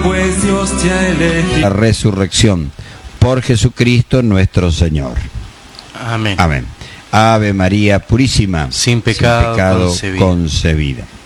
pues Dios te ha elegido. La resurrección por Jesucristo nuestro Señor. Amén. Amén. Ave María Purísima, Sin pecado concebida. concebida.